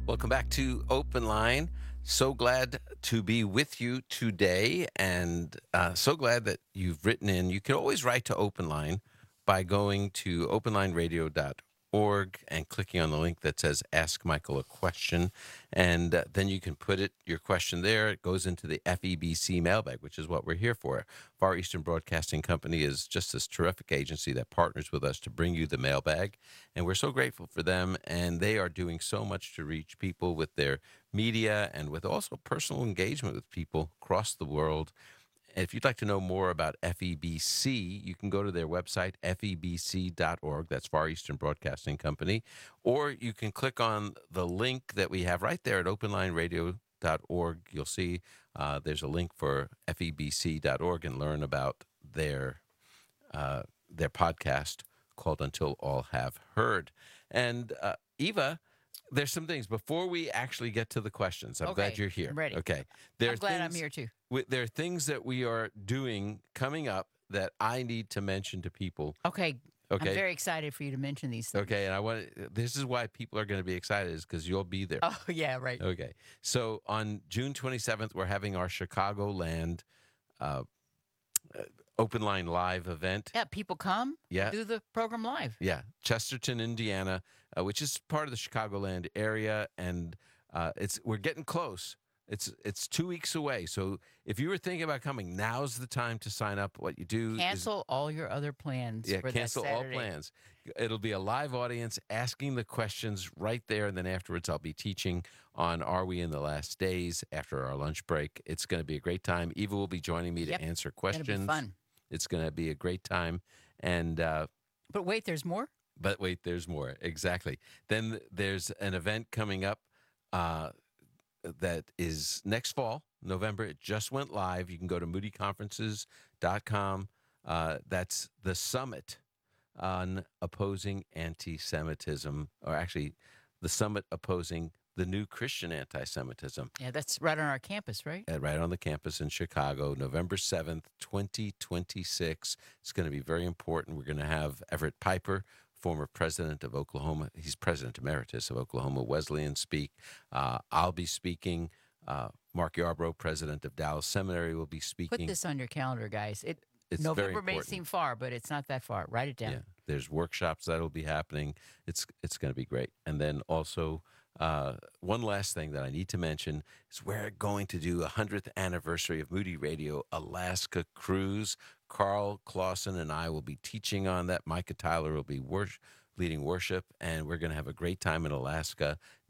Welcome back to Open Line. So glad to be with you today, and so glad that you've written in. You can always write to Open Line by going to openlineradio.org and clicking on the link that says Ask Michael a Question. And then you can put your question there. It goes into the FEBC mailbag, which is what we're here for. Far Eastern Broadcasting Company is just this terrific agency that partners with us to bring you the mailbag. And we're so grateful for them. And they are doing so much to reach people with their media and with also personal engagement with people across the world. If you'd like to know more about FEBC, you can go to their website, febc.org. That's Far Eastern Broadcasting Company. Or you can click on the link that we have right there at openlineradio.org. You'll see there's a link for febc.org and learn about their podcast called Until All Have Heard. And Eva, there's some things before we actually get to the questions. I'm glad Okay, you're here. I'm ready. Okay. There are I'm glad I'm things here too. there are things that we are doing coming up that I need to mention to people. Okay, I'm Okay. very excited for you to mention these things. Okay. And this is why people are going to be excited, is because you'll be there. Oh, yeah, right. Okay. So on June 27th, we're having our Chicagoland uh, Open Line Live event. Yeah, people come Yeah. do the program live. Yeah, Chesterton, Indiana, which is part of the Chicagoland area, and we're getting close. It's 2 weeks away. So if you were thinking about coming, now's the time to sign up. What you do is Cancel all your other plans for cancel that all Saturday. plans. It'll be a live audience asking the questions right there, and then afterwards I'll be teaching on Are We in the Last Days after our lunch break. It's going to be a great time. Eva will be joining me Yep, to answer gonna be questions. fun. It's going to be a great time, and But wait, there's more? but wait, there's more. Exactly. Then there's an event coming up that is next fall, November. It just went live. You can go to moodyconferences.com. That's the summit on opposing anti-Semitism, or actually the summit opposing the new Christian anti-Semitism, Yeah, that's right on our campus, right? right on the campus in Chicago, November 7th, 2026. It's going to be very important. We're going to have Everett Piper, former president of Oklahoma. He's president emeritus of Oklahoma Wesleyan, speak. I'll be speaking. Mark Yarbrough, president of Dallas Seminary, will be Put speaking. this on your calendar, guys. It's very November may important. seem far, but it's not that far. Write it down. Yeah, there's workshops that'll be happening. It's going to be great. And then also one last thing that I need to mention is we're going to do a 100th anniversary of Moody Radio Alaska cruise. Carl Clausen and I will be teaching on that. Micah Tyler will be leading worship, and we're going to have a great time in Alaska.